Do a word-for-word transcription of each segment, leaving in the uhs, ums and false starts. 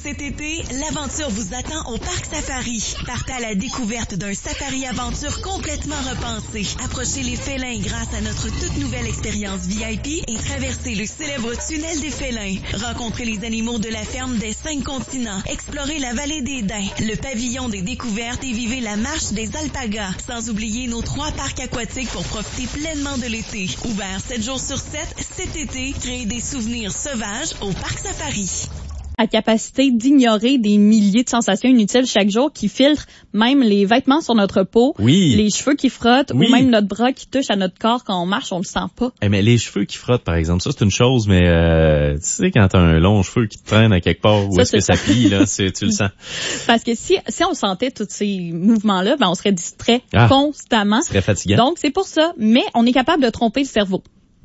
Cet été, l'aventure vous attend au Parc Safari. Partez à la découverte d'un safari-aventure complètement repensé. Approchez les félins grâce à notre toute nouvelle expérience V I P et traversez le célèbre tunnel des félins. Rencontrez les animaux de la ferme des cinq continents. Explorez la vallée des Daims, le pavillon des découvertes et vivez la marche des alpagas. Sans oublier nos trois parcs aquatiques pour profiter pleinement de l'été. Ouvert sept jours sur sept, cet été, créez des souvenirs sauvages au Parc Safari. À capacité d'ignorer des milliers de sensations inutiles chaque jour qui filtrent même les vêtements sur notre peau, oui. les cheveux qui frottent oui. ou même notre bras qui touche à notre corps quand on marche, on le sent pas. Eh mais les cheveux qui frottent, par exemple, ça c'est une chose, mais euh, tu sais quand t'as un long cheveu qui te traîne à quelque part où ça, est-ce que ça plie, là, c'est, tu le sens. Parce que si si on sentait tous ces mouvements-là, ben on serait distrait ah, constamment. Ce serait fatigant. Donc c'est pour ça, mais on est capable de tromper le cerveau.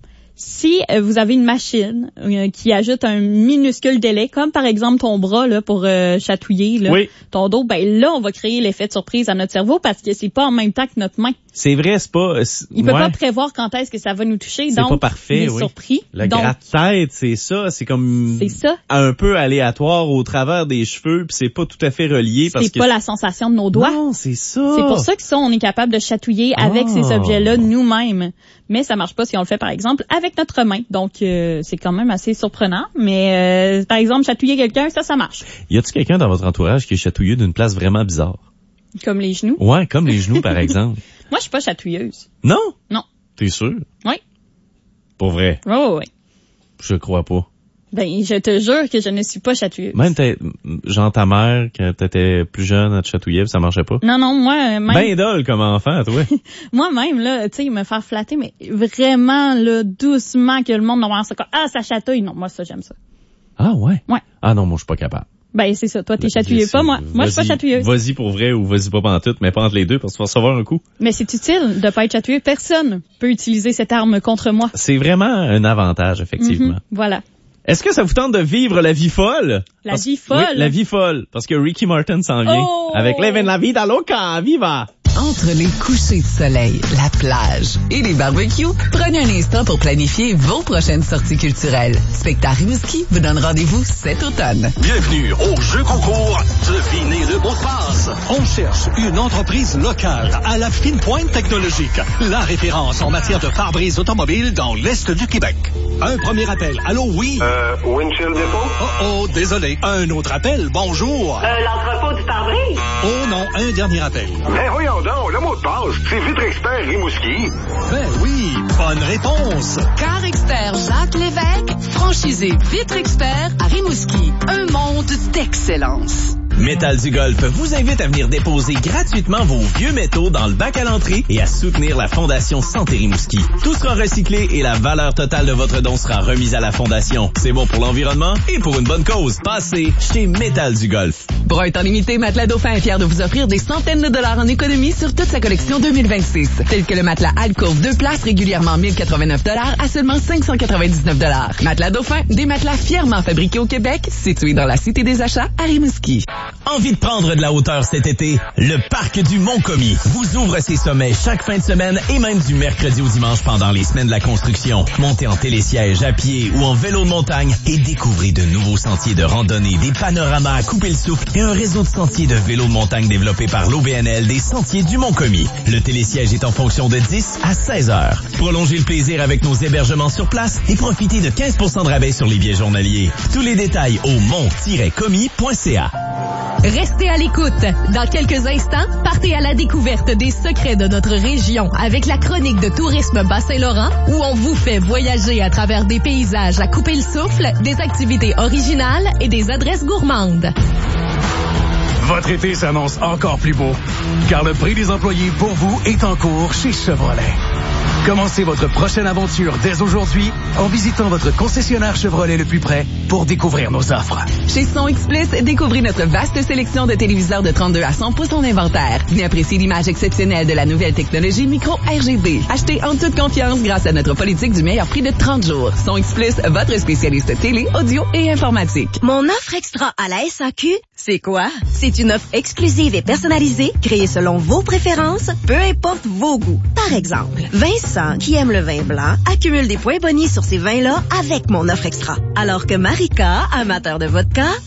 Si euh, vous avez une machine euh, qui ajoute un minuscule délai, comme par exemple ton bras là pour euh, chatouiller là, oui. ton dos, ben là on va créer l'effet de surprise à notre cerveau parce que c'est pas en même temps que notre main. C'est vrai, c'est pas. C'est, il peut ouais. pas prévoir quand est-ce que ça va nous toucher, c'est donc pas parfait, il est oui. surpris. Le donc, gratte-tête, c'est ça, c'est comme c'est ça. un peu aléatoire au travers des cheveux, puis c'est pas tout à fait relié parce c'est que pas la sensation de nos doigts. Non, c'est ça. C'est pour ça que ça on est capable de chatouiller ah. avec ces objets-là nous-mêmes. Mais ça marche pas si on le fait par exemple avec notre main. Donc euh, c'est quand même assez surprenant, mais euh, par exemple chatouiller quelqu'un, ça ça marche. Y a-t-il quelqu'un dans votre entourage qui est chatouillé d'une place vraiment bizarre? Comme les genoux? Ouais, comme les genoux par exemple. Moi, je suis pas chatouilleuse. Non? Non. T'es sûr? Oui. Pour vrai? Oui, oui, oui. Je crois pas. Ben, je te jure que je ne suis pas chatouilleuse. Même t'es, genre ta mère, quand t'étais plus jeune, elle te chatouillait, ça marchait pas? Non, non, moi, même... Ben dole comme enfant, toi. Moi-même, là, tu sais, me faire flatter, mais vraiment, là, doucement, que le monde normalement ça comme, ah, ça chatouille. Non, moi, ça, j'aime ça. Ah, ouais? Ouais. Ah non, moi, je suis pas capable. Ben, c'est ça. Toi, t'es chatouillé pas, moi. Moi, je suis pas chatouilleuse. Vas-y pour vrai ou vas-y pas pantoute, mais pas entre les deux parce que tu vas recevoir un coup. Mais c'est utile de pas être chatouillé. Personne peut utiliser cette arme contre moi. C'est vraiment un avantage, effectivement. Mm-hmm, voilà. Est-ce que ça vous tente de vivre la vie folle? La parce... vie folle? Oui, la vie folle. Parce que Ricky Martin s'en vient. Oh! Avec Livin' la vida loca, viva! Entre les couchers de soleil, la plage et les barbecues, prenez un instant pour planifier vos prochaines sorties culturelles. Spectacle Rimouski vous donne rendez-vous cet automne. Bienvenue au jeu concours Devinez le mot de passe. On cherche une entreprise locale à la fine pointe technologique. La référence en matière de pare-brise automobile dans l'Est du Québec. Un premier appel. Allô, oui? Euh, Windshield Depot? Oh, oh, désolé. Un autre appel. Bonjour. Euh, l'entrepôt du pare-brise? Oh non, un dernier appel. Ben voyons donc, le mot de passe, c'est Vitre Expert Rimouski. Ben oui, bonne réponse. Car Expert Jacques Lévesque, franchisé Vitre Expert à Rimouski. Un monde d'excellence. Métal du Golf vous invite à venir déposer gratuitement vos vieux métaux dans le bac à l'entrée et à soutenir la Fondation Santé Rimouski. Tout sera recyclé et la valeur totale de votre don sera remise à la Fondation. C'est bon pour l'environnement et pour une bonne cause. Passez chez Métal du Golf. Pour un temps limité, Matelas Dauphin est fier de vous offrir des centaines de dollars en économie sur toute sa collection deux mille vingt-six. Tel que le matelas Alcove deux places régulièrement mille quatre-vingt-neuf dollars à seulement cinq cent quatre-vingt-dix-neuf dollars. Matelas Dauphin, des matelas fièrement fabriqués au Québec, situés dans la Cité des Achats à Rimouski. Envie de prendre de la hauteur cet été? Le Parc du Mont-Commis vous ouvre ses sommets chaque fin de semaine et même du mercredi au dimanche pendant les semaines de la construction. Montez en télésiège, à pied ou en vélo de montagne et découvrez de nouveaux sentiers de randonnée, des panoramas à couper le souffle et un réseau de sentiers de vélo de montagne développé par l'O B N L des Sentiers du Mont-Commis. Le télésiège est en fonction de dix à seize heures. Prolongez le plaisir avec nos hébergements sur place et profitez de quinze pour cent de rabais sur les billets journaliers. Tous les détails au mont tiret commis point c a. Restez à l'écoute. Dans quelques instants, partez à la découverte des secrets de notre région avec la chronique de Tourisme Bas-Saint-Laurent où on vous fait voyager à travers des paysages à couper le souffle, des activités originales et des adresses gourmandes. Votre été s'annonce encore plus beau, car le prix des employés pour vous est en cours chez Chevrolet. Commencez votre prochaine aventure dès aujourd'hui en visitant votre concessionnaire Chevrolet le plus près pour découvrir nos offres. Chez Son Explice, découvrez notre vaste sélection de téléviseurs de trente-deux à cent pouces en inventaire. Venez apprécier l'image exceptionnelle de la nouvelle technologie micro R G B. Achetez en toute confiance grâce à notre politique du meilleur prix de trente jours. Son Explice, votre spécialiste télé, audio et informatique. Mon offre extra à la S A Q, c'est quoi? C'est une offre exclusive et personnalisée, créée selon vos préférences, peu importe vos goûts. Par exemple, Vincent, qui aime le vin blanc, accumule des points bonus sur ces vins-là avec mon offre extra. Alors que Marika, amateur de vodka,